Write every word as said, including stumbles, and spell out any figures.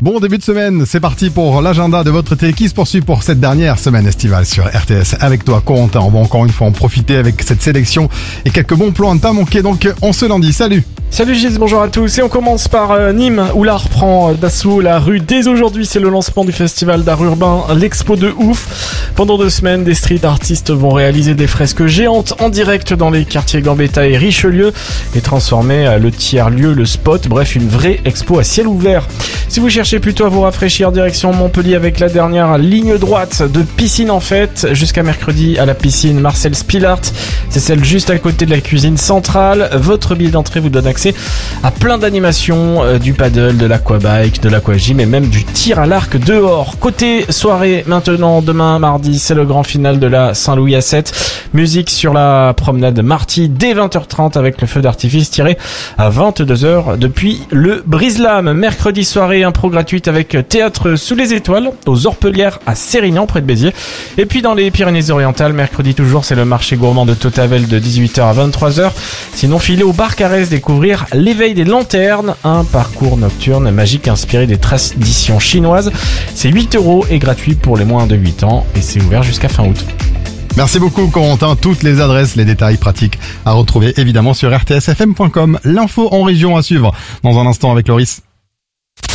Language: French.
Bon début de semaine, c'est parti pour l'agenda de votre télé qui se poursuit pour cette dernière semaine estivale sur R T S. Avec toi, Corentin, on va encore une fois en profiter avec cette sélection et quelques bons plans à ne pas manquer. Donc on se lundi, salut. Salut Gilles, bonjour à tous. Et on commence par euh, Nîmes, où l'art prend d'assaut la rue. Dès aujourd'hui, c'est le lancement du festival d'art urbain, l'expo de ouf. Pendant deux semaines, des street artistes vont réaliser des fresques géantes en direct dans les quartiers Gambetta et Richelieu et transformer euh, le tiers-lieu, le spot, bref, une vraie expo à ciel ouvert. Si vous cherchez plutôt à vous rafraîchir, direction Montpellier avec la dernière ligne droite de piscine en fête, jusqu'à mercredi à la piscine Marcel Spilart. C'est celle juste à côté de la cuisine centrale. Votre billet d'entrée vous donne accès à plein d'animations, euh, du paddle, de l'aquabike, de l'aquagym et même du tir à l'arc dehors. Côté soirée, maintenant, demain mardi, c'est le grand final de la Saint-Louis A sept. Musique sur la promenade Marty dès vingt heures trente avec le feu d'artifice tiré à vingt-deux heures depuis le Brise-Lames. Mercredi soirée, impro gratuite avec Théâtre sous les étoiles aux Orpelières à Sérignan près de Béziers. Et puis dans les Pyrénées-Orientales, mercredi toujours, c'est le marché gourmand de Totavel de dix-huit heures à vingt-trois heures. Sinon, filez au bar Carès découvrir l'éveil des lanternes, un parcours nocturne magique inspiré des traditions chinoises. C'est huit euros et gratuit pour les moins de huit ans et c'est ouvert jusqu'à fin août. Merci beaucoup Corentin, toutes les adresses, les détails pratiques à retrouver évidemment sur r t s f m point com. L'info en région à suivre dans un instant avec Loris.